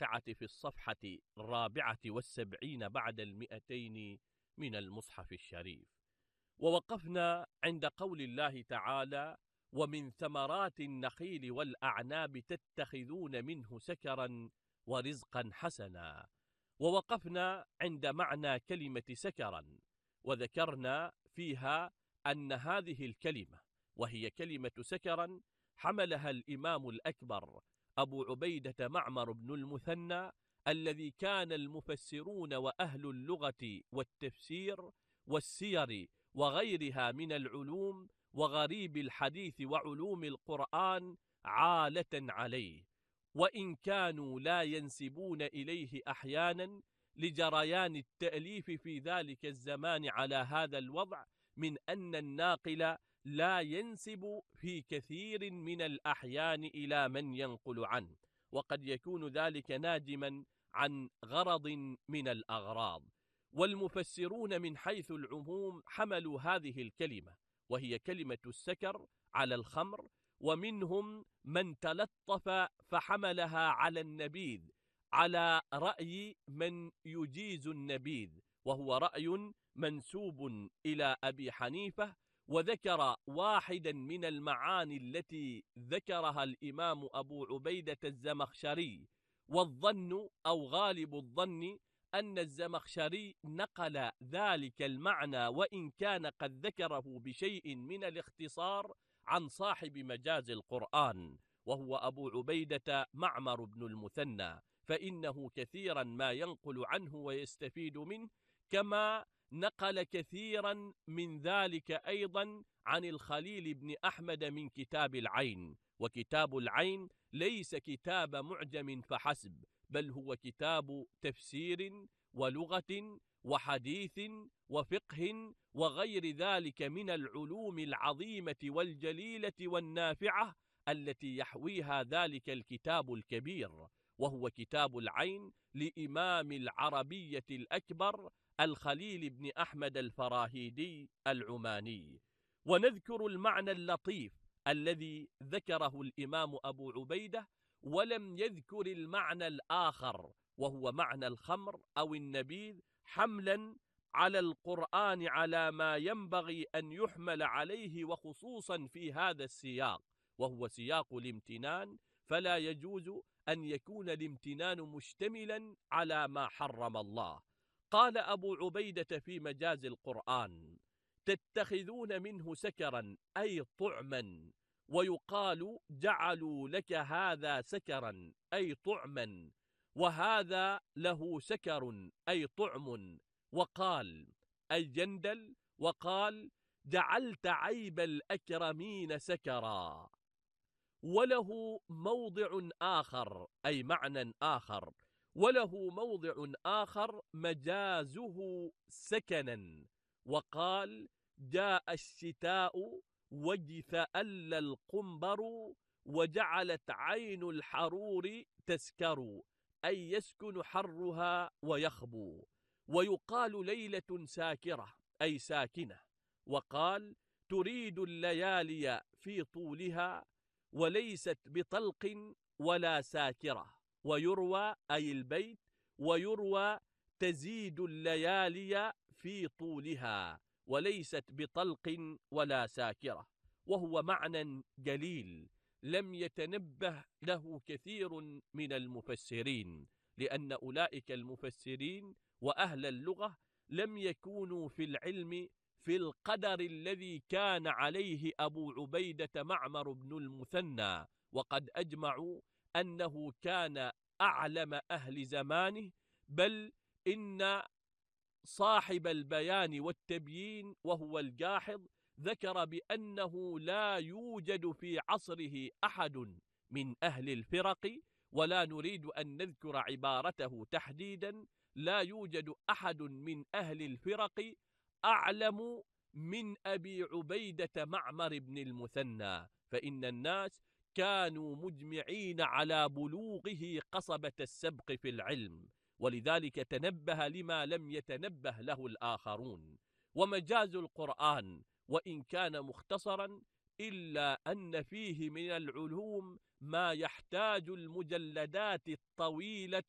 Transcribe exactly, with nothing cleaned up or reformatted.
الواقعة في الصفحة الرابعة والسبعين بعد المئتين من المصحف الشريف. ووقفنا عند قول الله تعالى: ومن ثمرات النخيل والأعناب تتخذون منه سكرا ورزقا حسنا. ووقفنا عند معنى كلمة سكرا، وذكرنا فيها أن هذه الكلمة وهي كلمة سكرا حملها الإمام الأكبر أبو عبيدة معمر بن المثنى، الذي كان المفسرون وأهل اللغة والتفسير والسير وغيرها من العلوم وغريب الحديث وعلوم القرآن عالة عليه، وإن كانوا لا ينسبون إليه أحيانا لجريان التأليف في ذلك الزمان على هذا الوضع، من أن الناقل لا ينسب في كثير من الأحيان إلى من ينقل عنه، وقد يكون ذلك ناجما عن غرض من الأغراض. والمفسرون من حيث العموم حملوا هذه الكلمة وهي كلمة السكر على الخمر، ومنهم من تلطف فحملها على النبيذ على رأي من يجيز النبيذ، وهو رأي منسوب إلى أبي حنيفة، وذكر واحدا من المعاني التي ذكرها الإمام أبو عبيدة الزمخشري. والظن أو غالب الظن أن الزمخشري نقل ذلك المعنى وإن كان قد ذكره بشيء من الاختصار عن صاحب مجاز القرآن وهو أبو عبيدة معمر بن المثنى، فإنه كثيرا ما ينقل عنه ويستفيد منه، كما نقل كثيرا من ذلك أيضا عن الخليل بن أحمد من كتاب العين. وكتاب العين ليس كتاب معجم فحسب، بل هو كتاب تفسير ولغة وحديث وفقه وغير ذلك من العلوم العظيمة والجليلة والنافعة التي يحويها ذلك الكتاب الكبير، وهو كتاب العين لإمام العربية الأكبر الخليل بن أحمد الفراهيدي العماني. ونذكر المعنى اللطيف الذي ذكره الإمام أبو عبيدة، ولم يذكر المعنى الآخر وهو معنى الخمر أو النبيذ، حملا على القرآن على ما ينبغي أن يحمل عليه، وخصوصا في هذا السياق وهو سياق الامتنان، فلا يجوز أن يكون الامتنان مشتملا على ما حرم الله. قال أبو عبيدة في مجاز القرآن: تتخذون منه سكرا أي طعما، ويقال جعلوا لك هذا سكرا أي طعما، وهذا له سكر أي طعم. وقال أي جندل، وقال جعلت عيب الأكرمين سكرا. وله موضع آخر أي معنى آخر، وله موضع آخر مجازه سكنا، وقال جاء الشتاء واجتأل القنبر، وجعلت عين الحرور تسكر أي يسكن حرها ويخبو. ويقال ليلة ساكرة أي ساكنة، وقال تريد الليالي في طولها وليست بطلق ولا ساكرة. ويروى أي البيت، ويروى تزيد الليالي في طولها وليست بطلق ولا ساكرة، وهو معنى جليل لم يتنبه له كثير من المفسرين، لأن أولئك المفسرين وأهل اللغة لم يكونوا في العلم في القدر الذي كان عليه أبو عبيدة معمر بن المثنى، وقد أجمعوا أنه كان أعلم أهل زمانه، بل إن صاحب البيان والتبيين وهو الجاحظ ذكر بأنه لا يوجد في عصره أحد من أهل الفرق، ولا نريد أن نذكر عبارته تحديدا، لا يوجد أحد من أهل الفرق أعلم من أبي عبيدة معمر بن المثنى، فإن الناس كانوا مجمعين على بلوغه قصبة السبق في العلم، ولذلك تنبه لما لم يتنبه له الآخرون. ومجاز القرآن وإن كان مختصرا إلا أن فيه من العلوم ما يحتاج المجلدات الطويلة